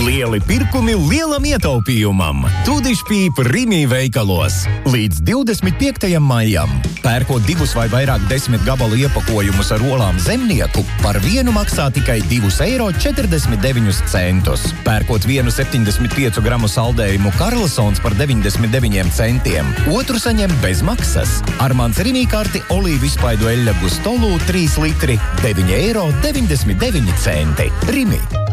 Lieli pirkumi lielam ietaupījumam. Tūdišpīp Rimi veikalos. Līdz 25. maijam. Pērkot 2 vai vairāk 10 gabalu iepakojumus ar olām Zemnieku, par vienu maksā tikai 2,49 eiro. Pērkot vienu 75 gramu saldējumu Karlsons par 99 centiem, otru saņem bez maksas. Ar mans Rimi karti olīvu izpaidu eļļa Gustolu 3 litri 9,99 eiro. Rimi.